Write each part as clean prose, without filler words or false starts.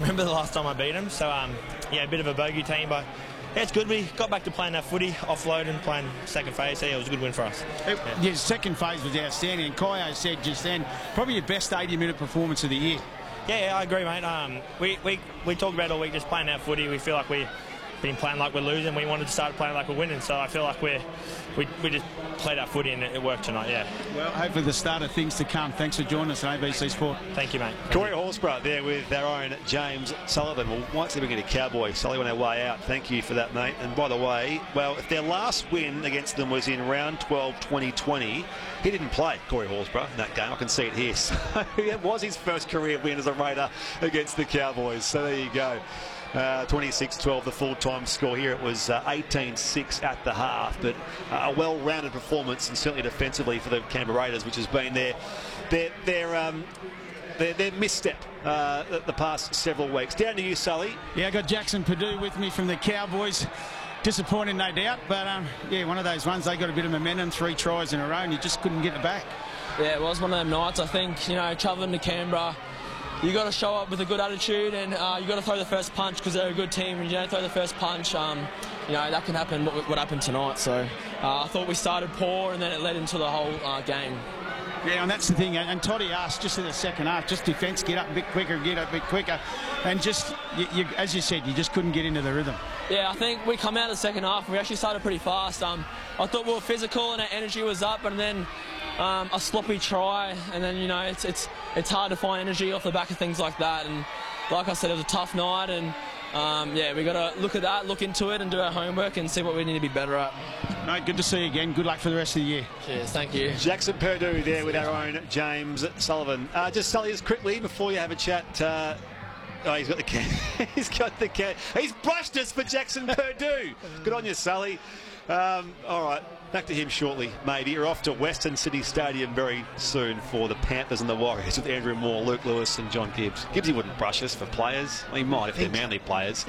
remember the last time I beat them. So, yeah, a bit of a bogey team, but yeah, it's good. We got back to playing that footy, offload and playing second phase. So, yeah, it was a good win for us. Yeah, second phase was outstanding. And Kaio said just then, probably your best 80-minute performance of the year. Yeah, I agree, mate. We talk about all week just playing that footy. We feel like we've been playing like we're losing. We wanted to start playing like we're winning. So I feel like we just played our footy and it worked tonight, yeah. Well, hopefully the start of things to come. Thanks for joining us on ABC Sport. Thank you, mate. Corey Horsburgh there with our own James Sullivan. Well, once we get a Cowboy, Sully on our way out. Thank you for that, mate. And by the way, well, if their last win against them was in round 12, 2020, he didn't play, Corey Horsburgh, in that game. I can see it here. So it was his first career win as a Raider against the Cowboys. So there you go. 26-12 the full-time score here. It was 18-6 at the half, but a well-rounded performance, and certainly defensively for the Canberra Raiders, which has been their misstep the past several weeks. Down to you, Sully. Yeah, I got Jackson Purdue with me from the Cowboys. Disappointed, no doubt, but yeah, one of those ones, they got a bit of momentum, 3 tries in a row, and you just couldn't get it back. Yeah, it was one of them nights, I think. You know, travelling to Canberra, you got to show up with a good attitude, and you got to throw the first punch because they're a good team. And you don't throw the first punch, you know, that can happen. What happened tonight? So I thought we started poor, and then it led into the whole game. Yeah, and that's the thing. And Toddy asked just in the second half, just defence, get up a bit quicker, and just as you said, you just couldn't get into the rhythm. Yeah, I think we come out of the second half and we actually started pretty fast. I thought we were physical and our energy was up, and then a sloppy try, and then you know it's hard to find energy off the back of things like that. And like I said, it was a tough night, and yeah, we got to look at that, look into it, and do our homework and see what we need to be better at. No, good to see you again. Good luck for the rest of the year. Cheers, thank you. Jackson Purdue there with our own James Sullivan. Just Sully, just quickly before you have a chat. Oh, he's got the can. He's got the can. He's brushed us for Jackson Purdue. Good on you, Sully. All right, back to him shortly, maybe. You're off to Western City Stadium very soon for the Panthers and the Warriors with Andrew Moore, Luke Lewis and John Gibbs. Gibbsy wouldn't brush us for players. Well, he might if they're Manly players.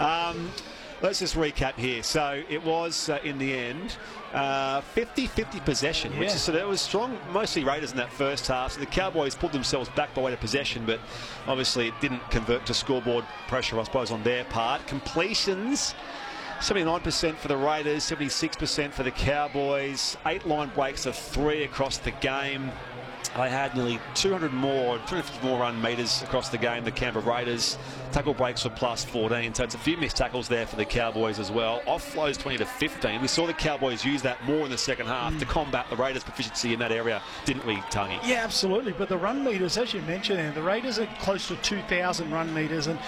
Let's just recap here. So it was, in the end, 50-50 possession, which is, so that was strong, mostly Raiders in that first half. So the Cowboys pulled themselves back by way of possession, but obviously it didn't convert to scoreboard pressure, I suppose, on their part. Completions, 79% for the Raiders, 76% for the Cowboys. 8 line breaks of 3 across the game. They had nearly 250 more run metres across the game, the Canberra Raiders. Tackle breaks were plus 14, so it's a few missed tackles there for the Cowboys as well. Offloads 20-15. We saw the Cowboys use that more in the second half to combat the Raiders' proficiency in that area, didn't we, Tangi? Yeah, absolutely. But the run metres, as you mentioned, the Raiders are close to 2,000 run metres and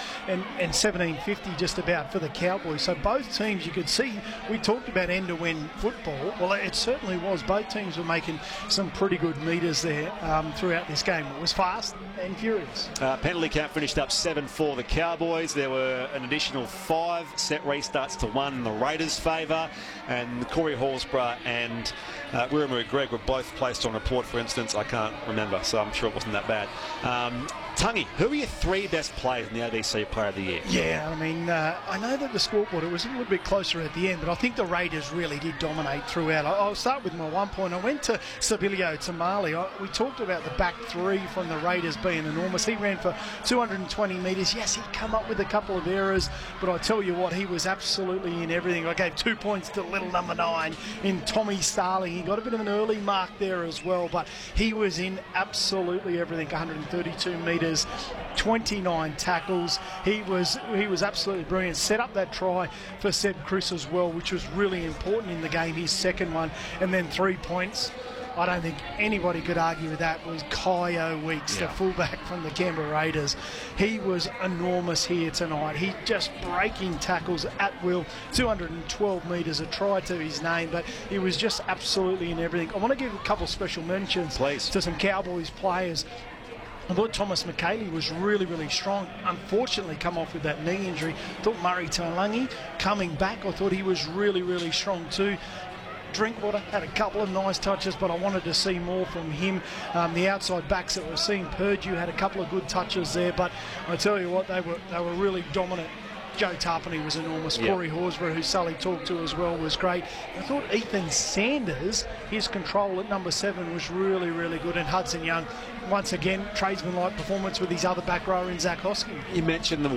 1,750 just about for the Cowboys. So both teams, you could see, we talked about end-to-end football. Well, it certainly was. Both teams were making some pretty good metres there throughout this game. It was fast and furious. Penalty count finished up 7 for the Cowboys. There were an additional 5 set restarts to 1 in the Raiders' favour, and Corey Horsburgh and Wiremu Greg were both placed on report for instance. I can't remember, so I'm sure it wasn't that bad. Tangi, who are your 3 best players in the ABC Player of the Year? Yeah, I mean, I know that the scoreboard, it was a little bit closer at the end, but I think the Raiders really did dominate throughout. I'll start with my 1 point. I went to Sabilio Tamale. We talked about the back 3 from the Raiders being enormous. He ran for 220 metres. Yes, he'd come up with a couple of errors, but I tell you what, he was absolutely in everything. I gave 2 points to little number 9 in Tommy Starling. He got a bit of an early mark there as well, but he was in absolutely everything. 132 metres. 29 tackles. He was absolutely brilliant. Set up that try for Seb Cruz as well, which was really important in the game, his second one, and then 3 points. I don't think anybody could argue with that. Was Kaio Weeks, the fullback from the Canberra Raiders. He was enormous here tonight. He just breaking tackles at will. 212 metres, a try to his name, but he was just absolutely in everything. I want to give a couple of special mentions to some Cowboys players. I thought Thomas McKaylee was really, really strong. Unfortunately, come off with that knee injury. I thought Murray Taulagi coming back, I thought he was really, really strong too. Drinkwater had a couple of nice touches, but I wanted to see more from him. The outside backs that we're seeing, Purdue had a couple of good touches there, but I tell you what, they were really dominant. Joe Tarpany was enormous. Yep. Corey Horsburgh, who Sully talked to as well, was great. I thought Ethan Sanders, his control at number 7 was really, really good. And Hudson Young, once again, tradesman-like performance with his other back rower in Zach Hosking. You mentioned the